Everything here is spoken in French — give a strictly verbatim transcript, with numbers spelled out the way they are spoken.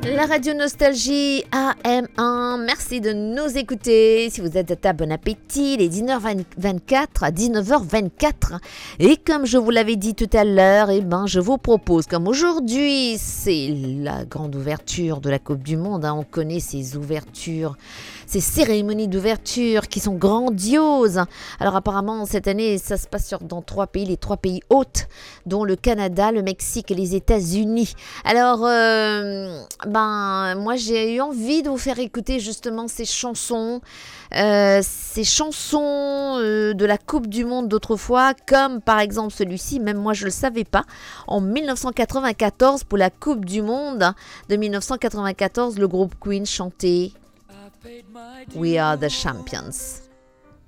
La radio Nostalgie A M un, merci de nous écouter. Si vous êtes à table, bon appétit, il est dix-neuf heures vingt-quatre à dix-neuf heures vingt-quatre. Et comme je vous l'avais dit tout à l'heure, eh ben, je vous propose, comme aujourd'hui, c'est la grande ouverture de la Coupe du Monde, hein, on connaît ces ouvertures, ces cérémonies d'ouverture qui sont grandioses. Alors apparemment, cette année, ça se passe sur, dans trois pays, les trois pays hôtes, dont le Canada, le Mexique et les États-Unis. Alors, euh, ben, moi, j'ai eu envie de vous faire écouter justement ces chansons, euh, ces chansons euh, de la Coupe du Monde d'autrefois, comme par exemple celui-ci, même moi je ne le savais pas, en dix-neuf cent quatre-vingt-quatorze, pour la Coupe du Monde de dix-neuf cent quatre-vingt-quatorze, le groupe Queen chantait We Are the Champions.